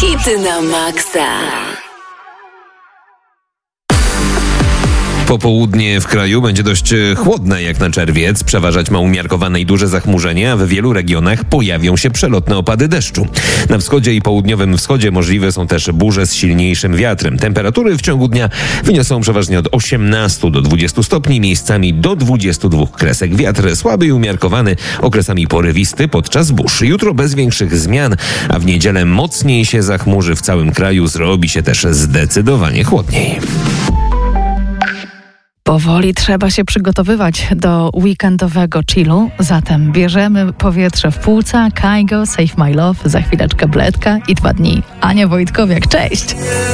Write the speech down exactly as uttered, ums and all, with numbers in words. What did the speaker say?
Hity na maksa. Popołudnie w kraju będzie dość chłodne jak na czerwiec. Przeważać ma umiarkowane i duże zachmurzenie, a w wielu regionach pojawią się przelotne opady deszczu. Na wschodzie i południowym wschodzie możliwe są też burze z silniejszym wiatrem. Temperatury w ciągu dnia wyniosą przeważnie od osiemnastu do dwudziestu stopni, miejscami do dwudziestu dwóch kresek. Wiatr słaby i umiarkowany, okresami porywisty podczas burz. Jutro bez większych zmian, a w niedzielę mocniej się zachmurzy w całym kraju. Zrobi się też zdecydowanie chłodniej. Powoli trzeba się przygotowywać do weekendowego chillu, zatem bierzemy powietrze w płuca. Kygo, Save My Love, za chwileczkę Bledka i dwa dni Ania Wojtkowiak. Cześć!